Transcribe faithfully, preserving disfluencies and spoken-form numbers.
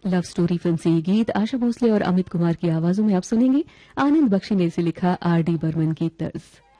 Love story film से ये गीत आशा भोसले और अमित कुमार की आवाजों में आप सुनेंगे आनंद बख्शी ने इसे लिखा आर डी बर्मन की तर्ज।